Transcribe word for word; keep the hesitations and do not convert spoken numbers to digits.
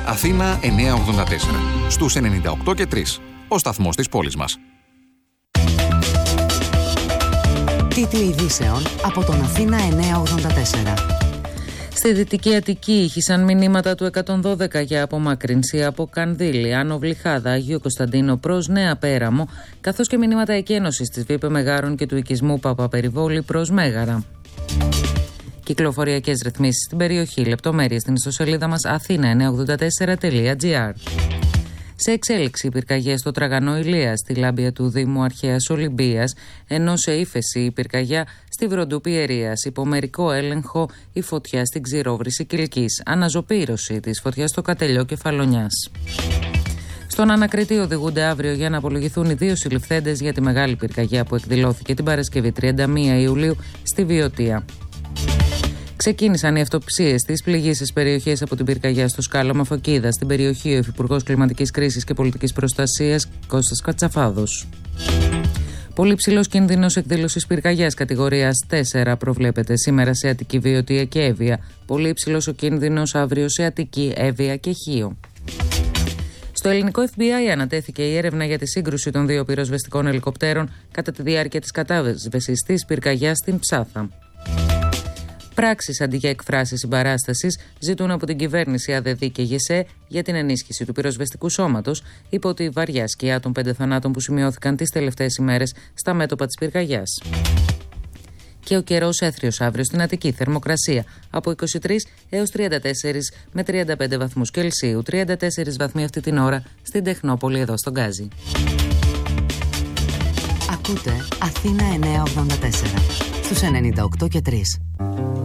Αθήνα εννιακόσια ογδόντα τέσσερα. Στους ενενήντα οκτώ και τρία. Ο σταθμός της πόλης μας. Τίτλοι ειδήσεων από τον Αθήνα εννιακόσια ογδόντα τέσσερα. Στη Δυτική Αττική ήχησαν μηνύματα του εκατόν δώδεκα για απομάκρυνση από Κανδύλη, Άνω Βλυχάδα, Αγίο Κωνσταντίνο προς Νέα Πέραμο, καθώς και μηνύματα εκένωσης της Β' Μεγάρων και του οικισμού Παπαπεριβόλη προς Μέγαρα. Κυκλοφοριακές ρυθμίσεις στην περιοχή. Λεπτομέρειες στην ιστοσελίδα μας αθήνα εννιακόσια ογδόντα τέσσερα τελεία τζι άρ. Σε εξέλιξη οι πυρκαγιές στο Τραγανό Ηλίας, στη Λάμπια του Δήμου Αρχαίας Ολυμπίας, ενώ σε ύφεση η πυρκαγιά στη Βροντού Πιερίας. Υπό μερικό έλεγχο η φωτιά στην Ξηρόβρηση Κιλκής. Αναζωπήρωση της φωτιάς στο Κατελιό Κεφαλονιάς. Στον Ανακριτή οδηγούνται αύριο για να απολογηθούν οι δύο συλληφθέντες για τη μεγάλη πυρκαγιά που εκδηλώθηκε την Παρασκευή τριάντα μία Ιουλίου στη Βιωτία. Ξεκίνησαν οι αυτοψίες στις πληγήσεις περιοχές από την πυρκαγιά στο σκάλωμα Φωκίδα. Στην περιοχή, ο Υφυπουργός Κλιματικής Κρίσης και Πολιτικής Προστασίας Κώστας Κατσαφάδος. Πολύ ψηλός κίνδυνος εκδήλωσης πυρκαγιάς κατηγορίας τέσσερα προβλέπεται σήμερα σε Αττική, Βιωτία και Εύβοια. Πολύ ψηλός ο κίνδυνος αύριο σε Αττική, Εύβοια και Χίο. Στο ελληνικό εφ μπι άι ανατέθηκε η έρευνα για τη σύγκρουση των δύο πυροσβεστικών ελικοπτέρων κατά τη διάρκεια της κατάσβεσης της πυρκαγιάς στην Ψάθα. Πράξεις αντί για εκφράσεις συμπαράστασης ζητούν από την κυβέρνηση ΑΔΔ και ΓΕΣΕ για την ενίσχυση του πυροσβεστικού σώματος υπό τη βαριά σκιά των πέντε θανάτων που σημειώθηκαν τις τελευταίες ημέρες στα μέτωπα της πυρκαγιάς. Και ο καιρός έθριος αύριο στην Αττική. Θερμοκρασία από είκοσι τρία έως τριάντα τέσσερα με τριάντα πέντε βαθμούς Κελσίου. τριάντα τέσσερα βαθμοί αυτή την ώρα στην Τεχνόπολη εδώ στον Γκάζι. Ακούτε Αθήνα εννιακόσια ογδόντα τέσσερα στους ενενήντα οκτώ και τρία.